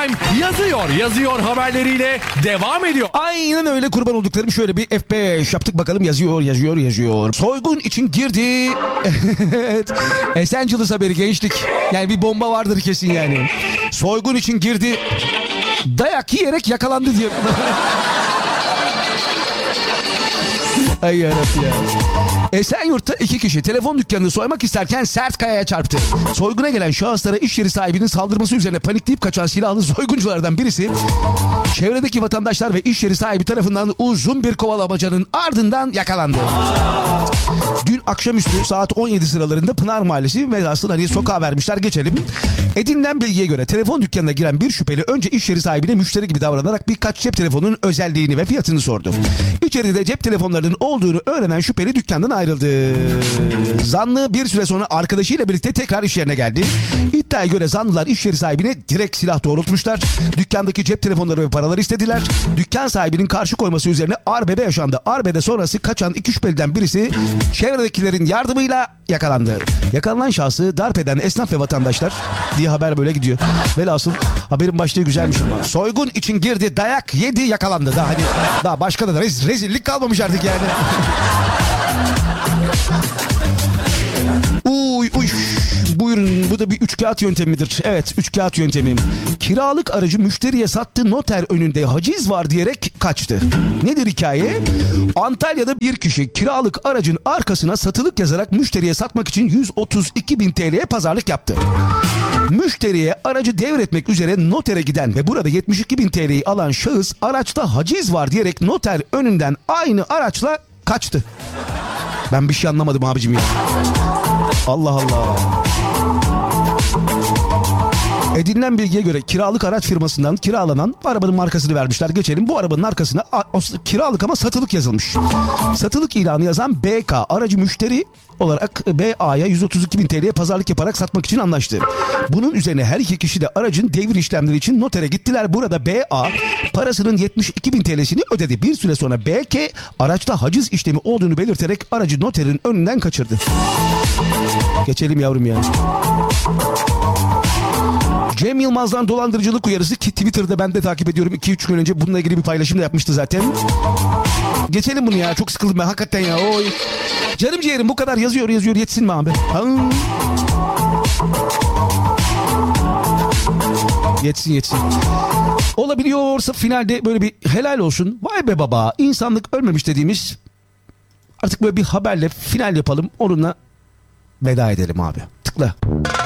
Prime yazıyor haberleriyle devam ediyor. Aynen öyle, kurban olduklarım. Şöyle bir F5 yaptık bakalım, yazıyor. Soygun için girdi. Evet. Esenciles haberi gençlik. Yani bir bomba vardır kesin yani. Soygun için girdi. Dayak yiyerek yakalandı diyor. Ay yarabbim ya. Esenyurt'ta 2 kişi telefon dükkanını soymak isterken sert kayaya çarptı. Soyguna gelen şahıslara iş yeri sahibinin saldırması üzerine panikleyip kaçan silahlı soygunculardan birisi çevredeki vatandaşlar ve iş yeri sahibi tarafından uzun bir kovalamacanın ardından yakalandı. Dün akşamüstü saat 17 sıralarında Pınar Mahallesi Medas'ın hani sokağa vermişler, geçelim. Edinilen bilgiye göre telefon dükkanına giren bir şüpheli önce iş yeri sahibine müşteri gibi davranarak birkaç cep telefonunun özelliğini ve fiyatını sordu. İçeride cep telefonlarının olduğunu öğrenen şüpheli dükkandan ayrıldı. Zanlı bir süre sonra arkadaşıyla birlikte tekrar iş yerine geldi. İddiaya göre zanlılar iş yeri sahibine direkt silah doğrultmuşlar. Dükkandaki cep telefonları ve paraları istediler. Dükkan sahibinin karşı koyması üzerine arbede yaşandı. Arbede sonrası kaçan 2 şüpheliden birisi çevredekilerin yardımıyla yakalandı. Yakalanan şahsı darp eden esnaf ve vatandaşlar diye haber böyle gidiyor. Velhasıl haberin başlığı güzelmiş ama. Soygun için girdi, dayak yedi, yakalandı. Daha başka da rezillik kalmamış artık yani. Uy. Buyurun, bu da bir üçkağıt yöntemidir. Evet, üçkağıt yöntemi. Kiralık aracı müşteriye sattı, noter önünde haciz var diyerek kaçtı. Nedir hikaye? Antalya'da bir kişi kiralık aracın arkasına satılık yazarak müşteriye satmak için 132.000 TL'ye pazarlık yaptı. Müşteriye aracı devretmek üzere notere giden ve burada 72.000 TL'yi alan şahıs araçta haciz var diyerek noter önünden aynı araçla kaçtı. Ben bir şey anlamadım abicim ya. Allah Allah. Edinilen bilgiye göre kiralık araç firmasından kiralanan arabanın markasını vermişler. Geçelim, bu arabanın arkasına kiralık ama satılık yazılmış. Satılık ilanı yazan BK aracı müşteri olarak BA'ya 132.000 TL'ye pazarlık yaparak satmak için anlaştı. Bunun üzerine her iki kişi de aracın devir işlemleri için notere gittiler. Burada BA parasının 72.000 TL'sini ödedi. Bir süre sonra BK araçta haciz işlemi olduğunu belirterek aracı noterin önünden kaçırdı. Geçelim yavrum ya. Cem Yılmaz'dan dolandırıcılık uyarısı ki Twitter'da ben de takip ediyorum. 2-3 gün önce bununla ilgili bir paylaşım da yapmıştı zaten. Geçelim bunu ya, çok sıkıldım ben hakikaten ya. Oy. Canım ciğerim, bu kadar yazıyor yetsin mi abi? Yetsin. Olabiliyorsa finalde böyle bir helal olsun. Vay be baba, insanlık ölmemiş dediğimiz artık böyle bir haberle final yapalım. Onunla veda edelim abi. Tıkla.